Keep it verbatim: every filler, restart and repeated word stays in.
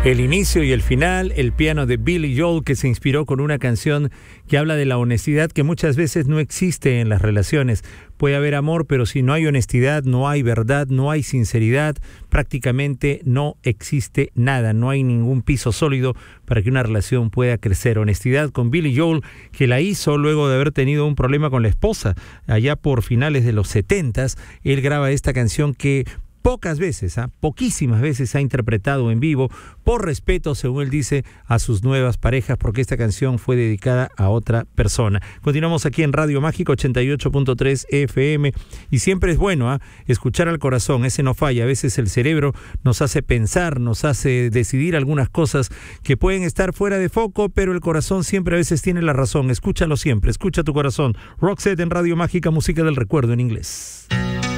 El inicio y el final, el piano de Billy Joel, que se inspiró con una canción que habla de la honestidad que muchas veces no existe en las relaciones. Puede haber amor, pero si no hay honestidad, no hay verdad, no hay sinceridad, prácticamente no existe nada, no hay ningún piso sólido para que una relación pueda crecer. Honestidad con Billy Joel, que la hizo luego de haber tenido un problema con la esposa. Allá por finales de los setentas, él graba esta canción que pocas veces, ¿eh? poquísimas veces ha interpretado en vivo, por respeto, según él dice, a sus nuevas parejas, porque esta canción fue dedicada a otra persona. Continuamos aquí en Radio Mágica ochenta y ocho punto tres F M, y siempre es bueno ¿eh? escuchar al corazón, ese no falla. A veces el cerebro nos hace pensar, nos hace decidir algunas cosas que pueden estar fuera de foco, pero el corazón siempre a veces tiene la razón. Escúchalo siempre, escucha tu corazón. Roxette en Radio Mágica, música del recuerdo en inglés.